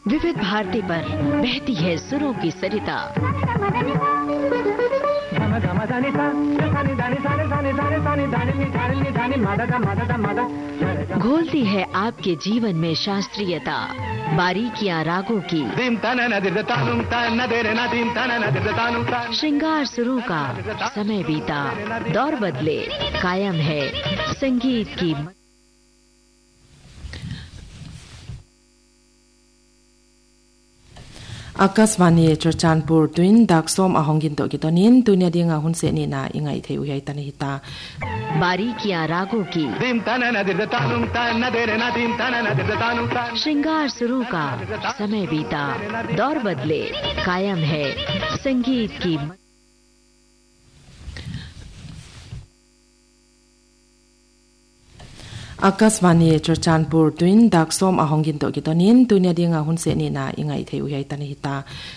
विविध भारती पर बहती है सुरों की सरिता। घोलती है आपके जीवन में शास्त्रीयता, बारीकियां रागों की। श्रृंगार सुरों का समय बीता, दौर बदले, कायम है संगीत की। Akashvani चरचानपुर तुइन दाक्सोम ahongin to gitonin dunia dinga hunse ni na ingai theu yai tanita बारीकियां रागों की। श्रृंगार सुरू का समय बीता, दौर बदले, कायम है संगीत की। Akashvani चरचानपुर तुइन दाक्सोम ahongin to gitonin dunia dinga hunse ni na ingai theu yai tanita